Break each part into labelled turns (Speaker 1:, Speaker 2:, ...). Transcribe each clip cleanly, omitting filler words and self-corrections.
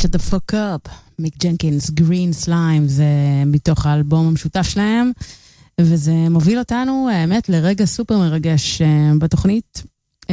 Speaker 1: Shut the fuck up, מיק ג'נקינס, Green Slime, זה מתוך האלבום המשותף שלהם, וזה מוביל אותנו, האמת, לרגע סופר מרגש בתוכנית,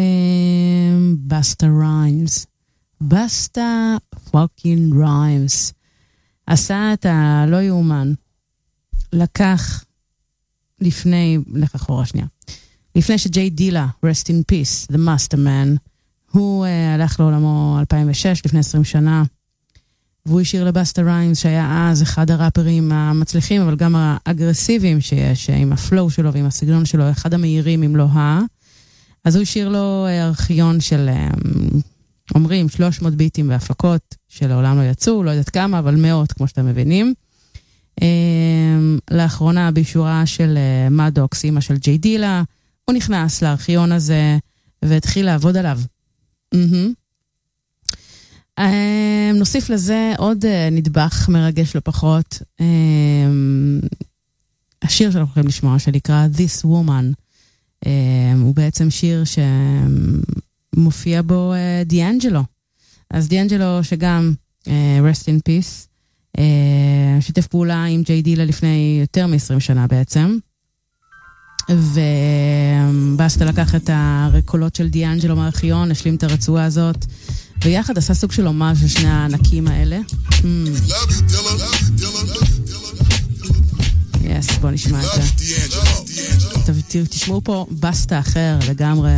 Speaker 1: בסטה ריימס, בסטה פאקינג ריימס, עשה את הלא יאומן, לקח לפני, לך אחורה שנייה, לפני שג'יי דילה, Rest in Peace, The Master Man, הוא הלך לעולמו 2006, לפני 20 שנה, והוא השאיר לבסטה ריימס, שהיה אז אחד הראפרים המצליחים, אבל גם האגרסיביים שיש, עם הפלואו שלו ועם הסגנון שלו, אחד המהירים אם לא אז הוא השאיר לו ארכיון של, אומרים, 300 ביטים והפקות, שלעולם לא יצאו, לא יודעת כמה, אבל מאות, כמו שאתם מבינים. לאחרונה, בישורה של מדוקס, אמא של ג'יי דילה, הוא נכנס לארכיון הזה, והתחיל לעבוד עליו. נוסיף לזה עוד נדבך מרגש לא פחות, השיר שאנחנו יכולים לשמוע שנקרא This Woman, הוא בעצם שיר שמופיע בו דיאנג'לו, אז דיאנג'לו שגם Rest in Peace, שיתף פעולה עם ג'יי דילה לפני יותר מ-20 שנה בעצם, ובאסטה לקח את הרקולות של דיאנג'לו מהארכיון, השלים את הרצועה הזאת, ויחד עשה סוג של אומה של שני הענקים האלה. בוא נשמע את זה. תשמעו פה בסטה אחר לגמרי.